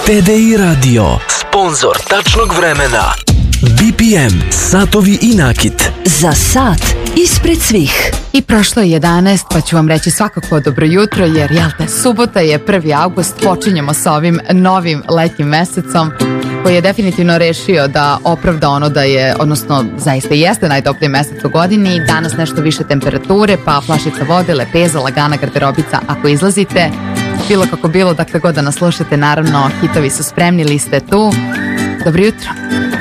TDI Radio, sponzor tačnog vremena. BPM, satovi i nakit. Za sat ispred svih. I prošlo je 11, pa ću vam reći svakako dobro jutro, jer jel te, subota je 1. august, počinjemo sa ovim novim letnjim mesecom koji je definitivno rešio da opravda ono da je, odnosno zaista jeste najtopliji mesec u godini. Danas nešto više temperature, pa flašica vode, lepeza, lagana garderobica ako izlazite. Bilo kako bilo, dakle god da nas slušate, naravno hitovi su spremni, liste tu. Dobro jutro.